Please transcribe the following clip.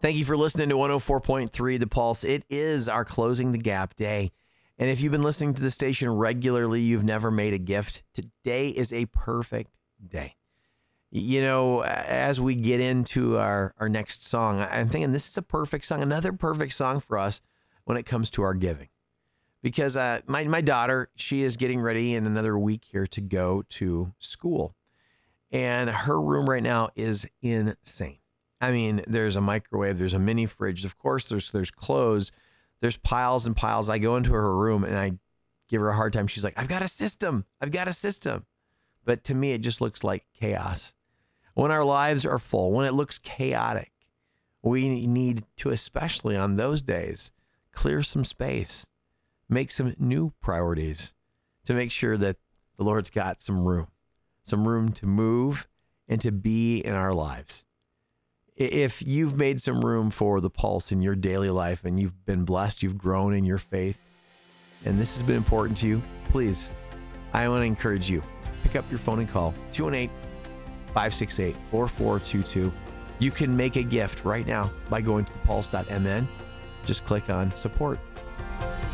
Thank you for listening to 104.3 The Pulse. It is our Closing the Gap day. And if you've been listening to the station regularly, you've never made a gift, today is a perfect day. You know, as we get into our next song, I'm thinking this is a perfect song, another perfect song for us when it comes to our giving. Because my daughter, she is getting ready in another week here to go to school. And her room right now is insane. I mean, there's a microwave, there's a mini fridge. Of course, there's clothes, there's piles and piles. I go into her room and I give her a hard time. She's like, I've got a system. But to me, it just looks like chaos. When our lives are full, when it looks chaotic, we need to, especially on those days, clear some space, make some new priorities to make sure that the Lord's got some room to move and to be in our lives. If you've made some room for the Pulse in your daily life and you've been blessed, you've grown in your faith, and this has been important to you, please, I want to encourage you, pick up your phone and call 218-568-4422. You can make a gift right now by going to thepulse.mn. Just click on support.